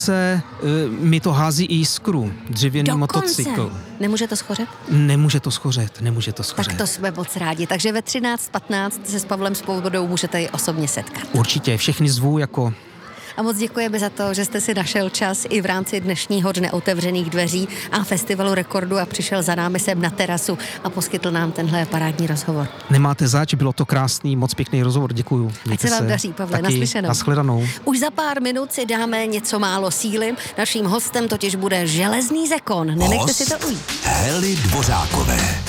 mi to hází i jiskru, dřevěný motocykl. Nemůže to schořet? Nemůže to schořet. Tak to jsme moc rádi. Takže ve 13:15 se s Pavlem Svobodou můžete i osobně setkat. Určitě, všechny zvu jako... A moc děkujeme za to, že jste si našel čas i v rámci dnešního dne otevřených dveří a festivalu Rekordu a přišel za námi sem na terasu a poskytl nám tenhle parádní rozhovor. Nemáte zač, bylo to krásný, moc pěkný rozhovor, děkuju. Ať se vám daří, Pavle, naslyšenou. Nashledanou. Už za pár minut si dáme něco málo síly. Naším hostem totiž bude Železný Zekon. Nenechte si to ujít. Hely Dvořákové.